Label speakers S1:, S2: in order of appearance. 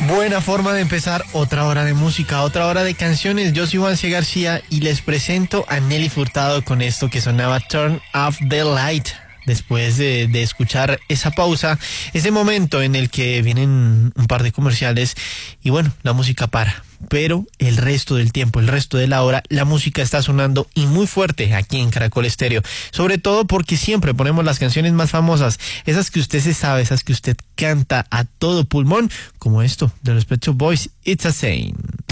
S1: Buena forma de empezar otra hora de música, otra hora de canciones. Yo soy Juan C. García y les presento a Nelly Furtado con esto que sonaba Turn Off the Light. Después de escuchar esa pausa, ese momento en el que vienen un par de comerciales y bueno, la música para. Pero el resto del tiempo, el resto de la hora, la música está sonando y muy fuerte aquí en Caracol Estéreo. Sobre todo porque siempre ponemos las canciones más famosas, esas que usted se sabe, esas que usted canta a todo pulmón, como esto de los Pet Shop Boys, It's a Saying.